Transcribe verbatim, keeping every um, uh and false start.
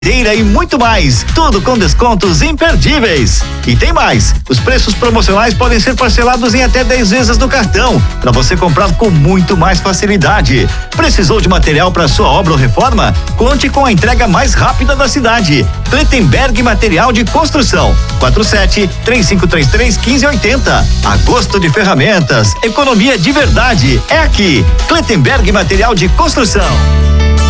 E muito mais, tudo com descontos imperdíveis. E tem mais, os preços promocionais podem ser parcelados em até dez vezes no cartão, para você comprar com muito mais facilidade. Precisou de material para sua obra ou reforma? Conte com a entrega mais rápida da cidade. Clettenberg Material de Construção, quatro sete, três cinco três três, um cinco oito zero. Agosto de ferramentas, economia de verdade, é aqui. Clettenberg Material de Construção.